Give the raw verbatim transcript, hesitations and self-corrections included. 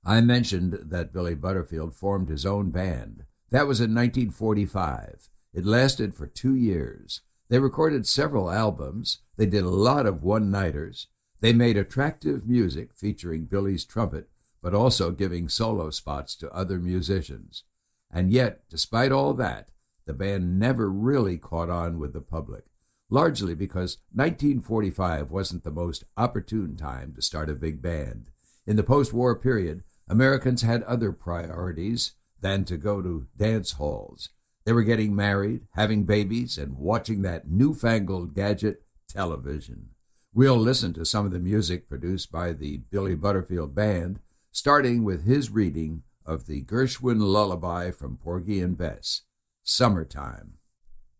I mentioned that Billy Butterfield formed his own band. That was in nineteen forty-five. It lasted for two years. They recorded several albums. They did a lot of one-nighters. They made attractive music featuring Billy's trumpet, but also giving solo spots to other musicians. And yet, despite all that, the band never really caught on with the public, largely because nineteen forty-five wasn't the most opportune time to start a big band. In the post-war period, Americans had other priorities than to go to dance halls. They were getting married, having babies, and watching that newfangled gadget, television. We'll listen to some of the music produced by the Billy Butterfield Band, starting with his reading of the Gershwin lullaby from Porgy and Bess, Summertime.